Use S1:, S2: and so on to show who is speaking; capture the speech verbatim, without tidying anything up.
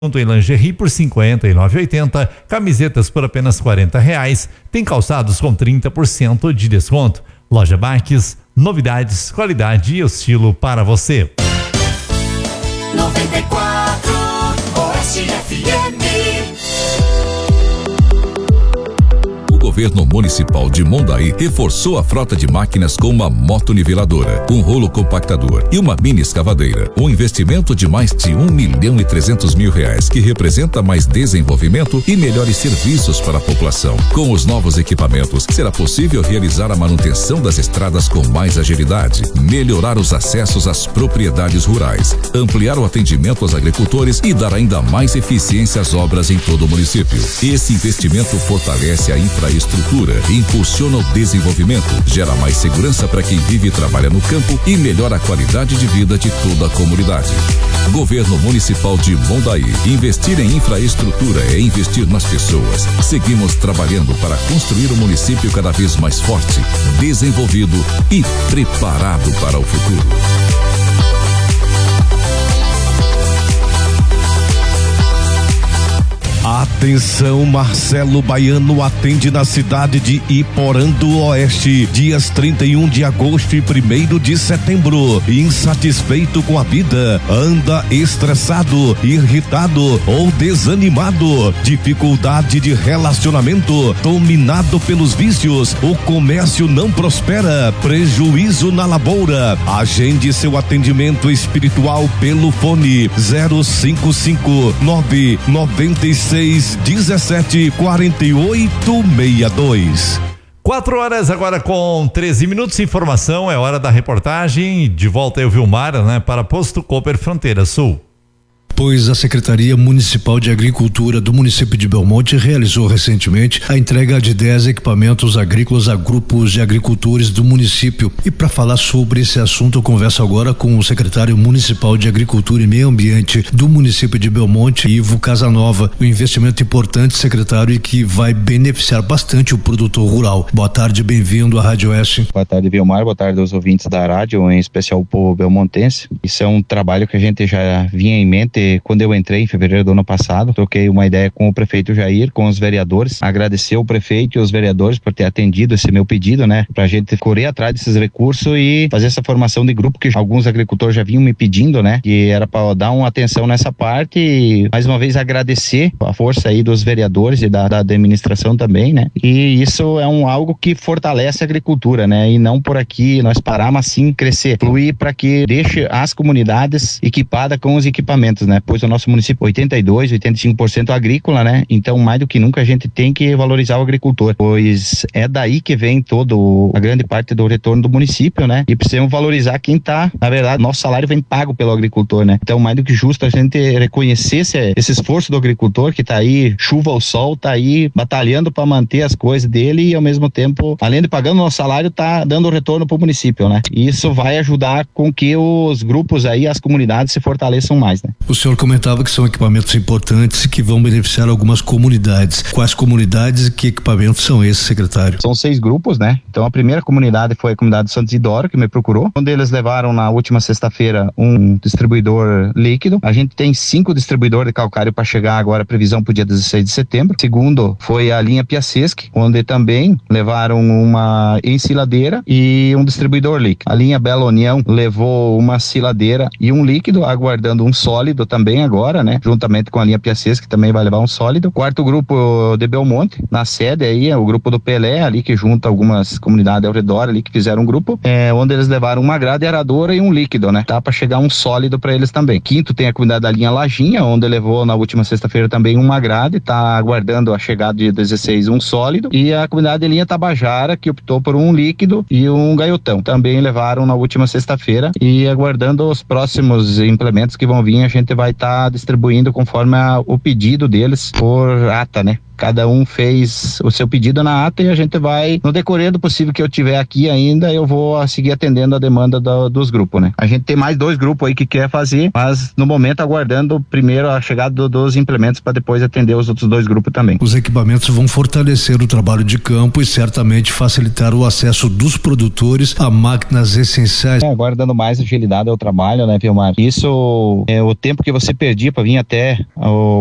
S1: em lingerie por cinquenta e nove reais e oitenta centavos, camisetas por apenas quarenta reais, tem calçados com trinta por cento de desconto. Loja Marques, novidades, qualidade e estilo para você.
S2: noventa e quatro Oeste F M.
S3: O governo municipal de Mondaí reforçou a frota de máquinas com uma motoniveladora, um rolo compactador e uma mini escavadeira. Um investimento de mais de um milhão e trezentos mil reais, que representa mais desenvolvimento e melhores serviços para a população. Com os novos equipamentos, será possível realizar a manutenção das estradas com mais agilidade, melhorar os acessos às propriedades rurais, ampliar o atendimento aos agricultores e dar ainda mais eficiência às obras em todo o município. Esse investimento fortalece a infraestrutura estrutura, impulsiona o desenvolvimento, gera mais segurança para quem vive e trabalha no campo e melhora a qualidade de vida de toda a comunidade. Governo Municipal de Mondaí. Investir em infraestrutura é investir nas pessoas. Seguimos trabalhando para construir um município cada vez mais forte, desenvolvido e preparado para o futuro.
S4: Atenção, Marcelo Baiano atende na cidade de Iporã do Oeste, dias trinta e um de agosto e primeiro de setembro. Insatisfeito com a vida, anda estressado, irritado ou desanimado, dificuldade de relacionamento, dominado pelos vícios, o comércio não prospera, prejuízo na lavoura. Agende seu atendimento espiritual pelo fone zero cinco cinco nove nove seis dezessete quarenta e oito sessenta e dois.
S1: Quatro horas agora com treze minutos. Informação, é hora da reportagem. De volta eu, Vilmar, né, para Posto Cooper Fronteira Sul.
S5: Pois a Secretaria Municipal de Agricultura do município de Belmonte realizou recentemente a entrega de dez equipamentos agrícolas a grupos de agricultores do município. E para falar sobre esse assunto, eu converso agora com o secretário municipal de Agricultura e Meio Ambiente do município de Belmonte, Ivo Casanova. Um investimento importante, secretário, e que vai beneficiar bastante o produtor rural. Boa tarde, bem-vindo à Rádio Oeste.
S6: Boa tarde, Vilmar. Boa tarde aos ouvintes da rádio, em especial o povo belmontense. Isso é um trabalho que a gente já vinha em mente quando eu entrei em fevereiro do ano passado. Troquei uma ideia com o prefeito Jair, com os vereadores, agradecer o prefeito e os vereadores por ter atendido esse meu pedido, né, pra gente correr atrás desses recursos e fazer essa formação de grupo que alguns agricultores já vinham me pedindo, né, que era para dar uma atenção nessa parte. E mais uma vez agradecer a força aí dos vereadores e da, da administração também, né, e isso é um algo que fortalece a agricultura, né, e não por aqui nós parar, mas sim crescer, fluir para que deixe as comunidades equipadas com os equipamentos, né, pois o nosso município oitenta e dois, oitenta e cinco por cento agrícola, né? Então, mais do que nunca a gente tem que valorizar o agricultor, pois é daí que vem todo a grande parte do retorno do município, né? E precisamos valorizar quem tá, na verdade, nosso salário vem pago pelo agricultor, né? Então, mais do que justo a gente reconhecer esse, esse esforço do agricultor que tá aí, chuva ou sol, tá aí batalhando para manter as coisas dele e ao mesmo tempo, além de pagando o nosso salário, tá dando retorno pro município, né? E isso vai ajudar com que os grupos aí, as comunidades se fortaleçam mais, né?
S5: O senhor comentava que são equipamentos importantes que vão beneficiar algumas comunidades. Quais comunidades e que equipamentos são esses, secretário?
S6: São seis grupos, né? Então a primeira comunidade foi a comunidade de Santo Isidoro, que me procurou, onde eles levaram na última sexta-feira um distribuidor líquido. A gente tem cinco distribuidores de calcário para chegar agora, previsão para o dia dezesseis de setembro. Segundo foi a linha Piaseschi, onde também levaram uma ensiladeira e um distribuidor líquido. A linha Bela União levou uma siladeira e um líquido, aguardando um sólido também agora, né? Juntamente com a linha Piaseschi, que também vai levar um sólido. Quarto grupo de Belmonte, na sede aí, é o grupo do Pelé, ali que junta algumas comunidades ao redor ali que fizeram um grupo, é, onde eles levaram uma grade aeradora e um líquido, né? Tá para chegar um sólido para eles também. Quinto tem a comunidade da linha Lajinha, onde levou na última sexta-feira também uma grade, tá aguardando a chegada de dezesseis um sólido. E a comunidade de linha Tabajara, que optou por um líquido e um gaiotão. Também levaram na última sexta-feira e aguardando os próximos implementos que vão vir, a gente vai estar tá distribuindo conforme a, o pedido deles por ata, né? Cada um fez o seu pedido na ata e a gente vai, no decorrer do possível que eu tiver aqui ainda, eu vou seguir atendendo a demanda do, dos grupos, né? A gente tem mais dois grupos aí que quer fazer, mas no momento aguardando primeiro a chegada do, dos implementos para depois atender os outros dois grupos também.
S5: Os equipamentos vão fortalecer o trabalho de campo e certamente facilitar o acesso dos produtores a máquinas essenciais.
S6: É, agora dando mais agilidade ao trabalho, né, Vilmar? Isso, é, o tempo que porque você perdia para vir até o